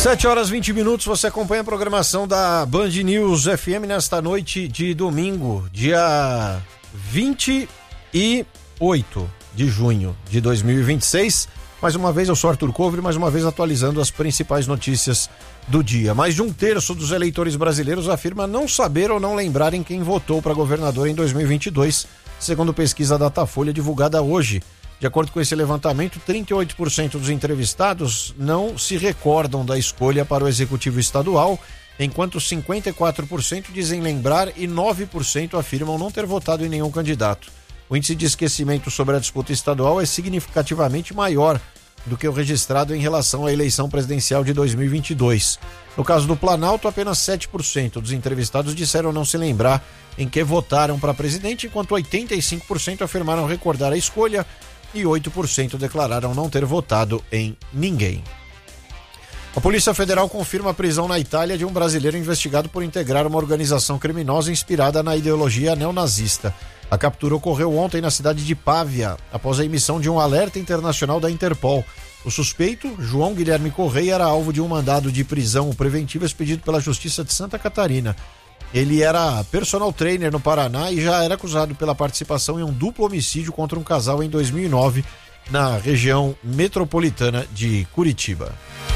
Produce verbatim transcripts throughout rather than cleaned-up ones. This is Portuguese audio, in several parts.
sete horas e vinte minutos, você acompanha a programação da Band News F M nesta noite de domingo, dia vinte e oito de junho de dois mil e vinte e seis. Mais uma vez eu sou Arthur Covre, mais uma vez atualizando as principais notícias do dia. Mais de um terço dos eleitores brasileiros afirma não saber ou não lembrar em quem votou para governador em dois mil e vinte e dois, segundo pesquisa Datafolha divulgada hoje. De acordo com esse levantamento, trinta e oito por cento dos entrevistados não se recordam da escolha para o executivo estadual, enquanto cinquenta e quatro por cento dizem lembrar e nove por cento afirmam não ter votado em nenhum candidato. O índice de esquecimento sobre a disputa estadual é significativamente maior do que o registrado em relação à eleição presidencial de dois mil e vinte e dois. No caso do Planalto, apenas sete por cento dos entrevistados disseram não se lembrar em que votaram para presidente, enquanto oitenta e cinco por cento afirmaram recordar a escolha e oito por cento declararam não ter votado em ninguém. A Polícia Federal confirma a prisão na Itália de um brasileiro investigado por integrar uma organização criminosa inspirada na ideologia neonazista. A captura ocorreu ontem na cidade de Pavia, após a emissão de um alerta internacional da Interpol. O suspeito, João Guilherme Correia, era alvo de um mandado de prisão preventiva expedido pela Justiça de Santa Catarina. Ele era personal trainer no Paraná e já era acusado pela participação em um duplo homicídio contra um casal em dois mil e nove, na região metropolitana de Curitiba.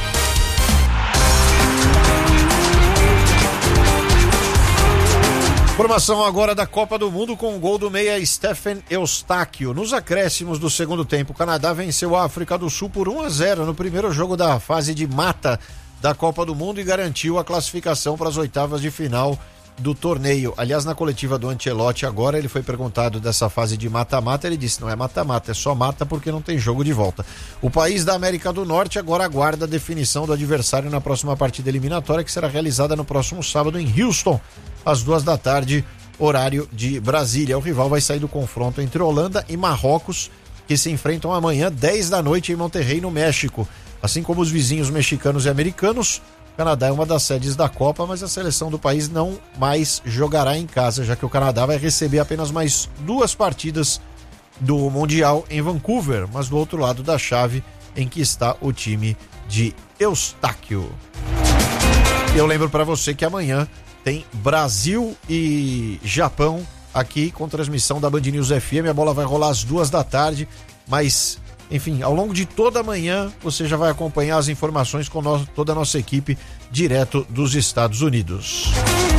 Informação agora da Copa do Mundo com o gol do meia Stephen Eustáquio. Nos acréscimos do segundo tempo, o Canadá venceu a África do Sul por um a zero no primeiro jogo da fase de mata da Copa do Mundo e garantiu a classificação para as oitavas de final do torneio. Aliás, na coletiva do Ancelotti agora, ele foi perguntado dessa fase de mata-mata, ele disse, não é mata-mata, é só mata porque não tem jogo de volta. O país da América do Norte agora aguarda a definição do adversário na próxima partida eliminatória, que será realizada no próximo sábado em Houston, às duas da tarde, horário de Brasília. O rival vai sair do confronto entre Holanda e Marrocos, que se enfrentam amanhã, dez da noite, em Monterrey, no México. Assim como os vizinhos mexicanos e americanos, o Canadá é uma das sedes da Copa, mas a seleção do país não mais jogará em casa, já que o Canadá vai receber apenas mais duas partidas do Mundial em Vancouver, mas do outro lado da chave em que está o time de Eustáquio. Eu lembro para você que amanhã tem Brasil e Japão aqui com transmissão da Band News F M. A bola vai rolar às duas da tarde, mas enfim, ao longo de toda a manhã você já vai acompanhar as informações com nós, toda a nossa equipe direto dos Estados Unidos.